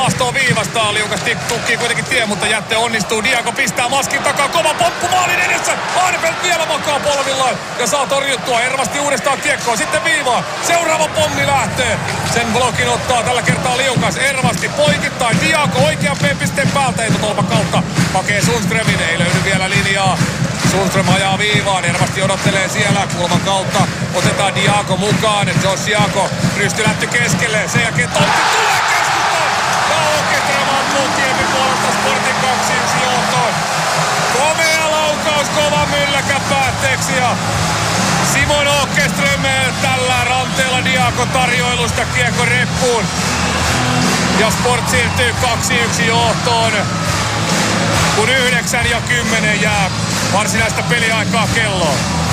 maastoon viivastaa. Liukasti tukkii kuitenkin tie, mutta jätte onnistuu. Diago pistää maskin takaa. Kova pomppu maalin edessä. Arnfeldt vielä makaa polvillaan ja saa torjuttua. Ervasti uudestaan kiekkoon. Sitten viivaan. Seuraava pommi lähtee. Sen blokin ottaa tällä kertaa Liukas. Ervasti poikittain. Diago oikean pisteen päältä etutolpan kautta. Hakee Sundströmin. Ei löydy vielä linjaa. Sundström ajaa viivaan. Ervasti odottelee siellä kulman kautta. Otetaan Diago mukaan. Josh Diago rystylätty keskelle. Sen jälkeen Tontti tulee keskustaan. Ja Åkerström ampuu Kiemin puolelta Sportin 2-1 johtoon. Komea laukaus, kova mylläkä päätteeksi. Ja Simon Åkerström tällä ranteella Diago tarjoilusta kiekko reppuun. Ja Sport siirtyy 2-1 johtoon. Kun 9 ja 10 jää varsinaista peliaikaa kelloon.